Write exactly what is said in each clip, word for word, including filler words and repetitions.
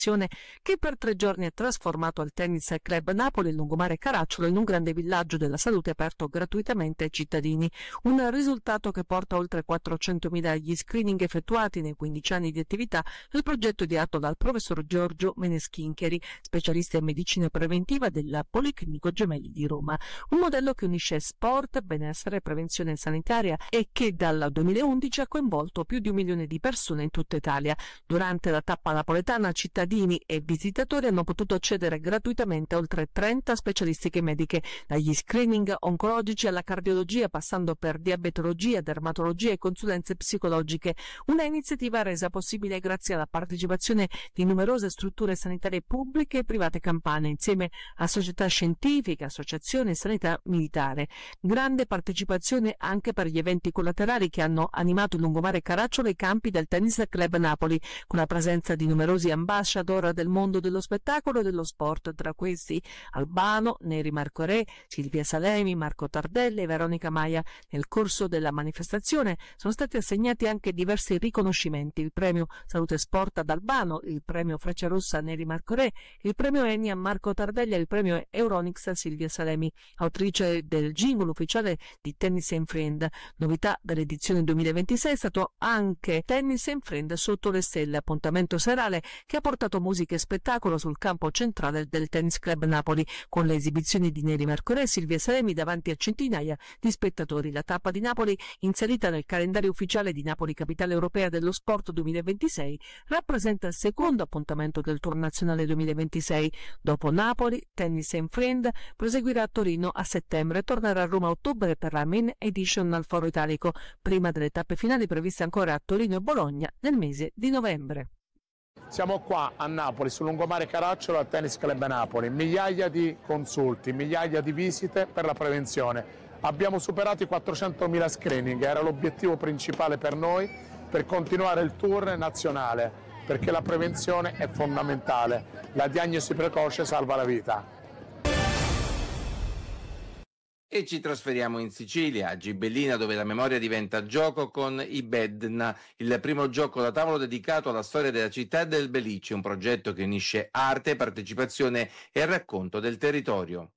che per tre giorni ha trasformato il Tennis Club Napoli il lungomare Caracciolo in un grande villaggio della salute aperto gratuitamente ai cittadini, un risultato che porta oltre quattrocentomila gli screening effettuati nei quindici anni di attività del progetto ideato dal professor Giorgio Meneschincheri, specialista in medicina preventiva del Policlinico Gemelli di Roma, un modello che unisce sport, benessere e prevenzione sanitaria e che dal duemilaundici ha coinvolto più di un milione di persone in tutta Italia. Durante la tappa napoletana cittadini e visitatori hanno potuto accedere gratuitamente a oltre trenta specialistiche mediche, dagli screening oncologici alla cardiologia, passando per diabetologia, dermatologia e consulenze psicologiche. Una iniziativa resa possibile grazie alla partecipazione di numerose strutture sanitarie pubbliche e private campane, insieme a società scientifiche, associazioni e sanità militare. Grande partecipazione anche per gli eventi collaterali che hanno animato il lungomare Caracciolo e i campi del Tennis Club Napoli, con la presenza di numerosi ambasciatori del mondo dello spettacolo e dello sport, tra questi Albano, Neri Marco Re, Silvia Salemi, Marco Tardelli e Veronica Maia. Nel corso della manifestazione sono stati assegnati anche diversi riconoscimenti: il premio Salute Sport ad Albano, il premio Frecciarossa a Neri Marco Re, il premio Eni a Marco Tardelli e il premio Euronix a Silvia Salemi, autrice del jingle ufficiale di Tennis and Friend. Novità dell'edizione duemilaventisei è stato anche Tennis and Friend sotto le stelle, appuntamento serale che ha portato musica e spettacolo sul campo centrale del Tennis Club Napoli, con le esibizioni di Neri Marco Re e Silvia Salemi davanti a centinaia di spettatori. La tappa di Napoli, inserita nel calendario ufficiale di Napoli Capitale Europea dello Sport duemilaventisei, rappresenta il secondo appuntamento del Tour Nazionale duemilaventisei. Dopo Napoli, Tennis and Friend proseguirà a Torino a settembre e tornerà a Roma a ottobre per la Main Edition al Foro Italico, prima delle tappe finali previste ancora a Torino e Bologna nel mese di novembre. Siamo qua a Napoli, sul lungomare Caracciolo al Tennis Club Napoli, migliaia di consulti, migliaia di visite per la prevenzione. Abbiamo superato i quattrocentomila screening, era l'obiettivo principale per noi per continuare il tour nazionale, perché la prevenzione è fondamentale, la diagnosi precoce salva la vita. E ci trasferiamo in Sicilia, a Gibellina, dove la memoria diventa gioco con i Bedna, il primo gioco da tavolo dedicato alla storia della città e del Belice, un progetto che unisce arte, partecipazione e racconto del territorio.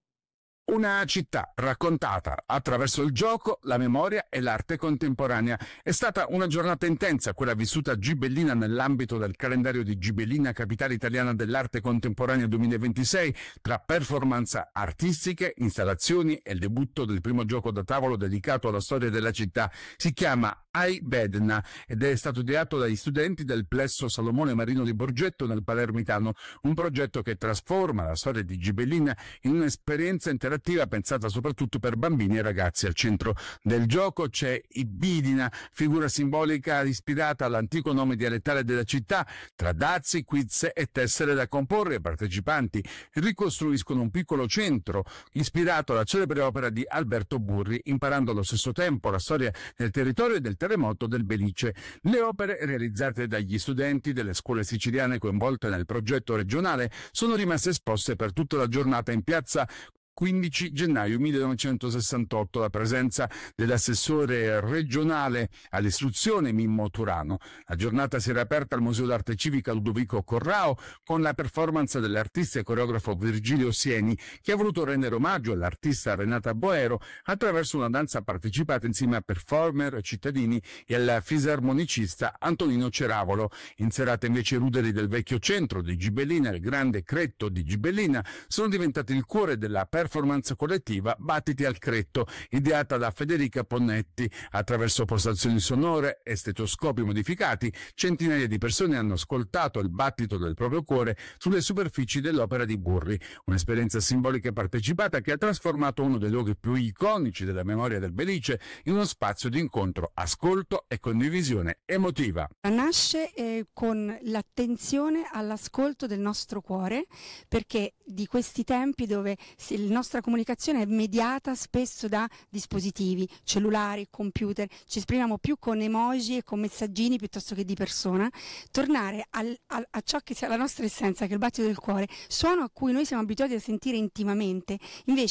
Una città raccontata attraverso il gioco, la memoria e l'arte contemporanea. È stata una giornata intensa quella vissuta a Gibellina nell'ambito del calendario di Gibellina, capitale italiana dell'arte contemporanea duemilaventisei, tra performance artistiche, installazioni e il debutto del primo gioco da tavolo dedicato alla storia della città. Si chiama Ai Bedna ed è stato ideato dagli studenti del Plesso Salomone Marino di Borgetto nel Palermitano, un progetto che trasforma la storia di Gibellina in un'esperienza interattiva pensata soprattutto per bambini e ragazzi. Al centro del gioco c'è Ibidina, figura simbolica ispirata all'antico nome dialettale della città. Tra dazi, quiz e tessere da comporre, i partecipanti ricostruiscono un piccolo centro ispirato alla celebre opera di Alberto Burri, imparando allo stesso tempo la storia del territorio e del terremoto del Belice. Le opere, realizzate dagli studenti delle scuole siciliane coinvolte nel progetto regionale, sono rimaste esposte per tutta la giornata in piazza quindici gennaio millenovecentosessantotto, la presenza dell'assessore regionale all'istruzione Mimmo Turano. La giornata si era aperta al Museo d'Arte Civica Ludovico Corrao con la performance dell'artista e coreografo Virgilio Sieni, che ha voluto rendere omaggio all'artista Renata Boero attraverso una danza partecipata insieme a performer, cittadini e al fisarmonicista Antonino Ceravolo. In serata invece i ruderi del vecchio centro di Gibellina e il grande Cretto di Gibellina sono diventati il cuore della performance collettiva Battiti al Cretto, ideata da Federica Ponnetti. Attraverso postazioni sonore e stetoscopi modificati, centinaia di persone hanno ascoltato il battito del proprio cuore sulle superfici dell'opera di Burri, un'esperienza simbolica e partecipata che ha trasformato uno dei luoghi più iconici della memoria del Belice in uno spazio di incontro, ascolto e condivisione emotiva. Nasce eh, con l'attenzione all'ascolto del nostro cuore, perché di questi tempi dove la nostra comunicazione è mediata spesso da dispositivi, cellulari, computer, ci esprimiamo più con emoji e con messaggini piuttosto che di persona, tornare al, al, a ciò che sia la nostra essenza, che è il battito del cuore, suono a cui noi siamo abituati a sentire intimamente, invece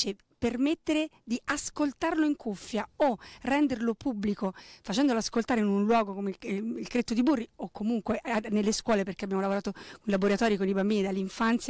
permettere di ascoltarlo in cuffia o renderlo pubblico facendolo ascoltare in un luogo come il, il Cretto di Burri o comunque nelle scuole, perché abbiamo lavorato in laboratori con i bambini dall'infanzia